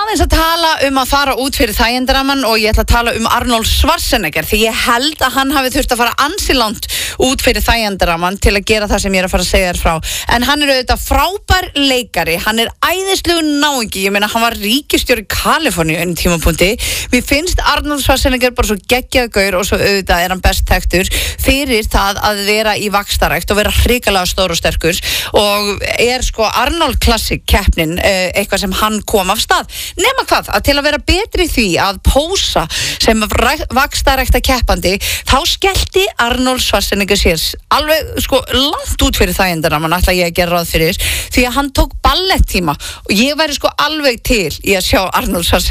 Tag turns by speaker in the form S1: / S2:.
S1: aðeins að tala að fara út fyrir þægindaramman og ég ætla að tala Arnold Schwarzenegger því ég held að hann hafi þurft að fara ansi langt út fyrir þægindaramman til að gera það sem ég að fara að segja þér frá. En hann auðvitað frábær leikari, hann æðislegur náungi, ég meina hann var ríkisstjóri Kaliforníu einu tímapunkti. Mér finnst Arnold Schwarzenegger bara svo geggjaður gaur og svo auðvitað hann best þekktur fyrir það að vera í vaxtarækt og vera hrikalega stór og sterkur og sko Arnold Classic keppnin eitthvað sem hann kom af stað. Nema hvað, að til að vera betri í því að pósa sem vaxtarækta keppandi, þá skellti Arnold Schwarzenegger sér alveg sko langt út fyrir þægindaramman ætla ég að gera ráð fyrir, því að hann tók balletttíma og ég væri sko alveg til í að sjá Arnold Schwarzenegger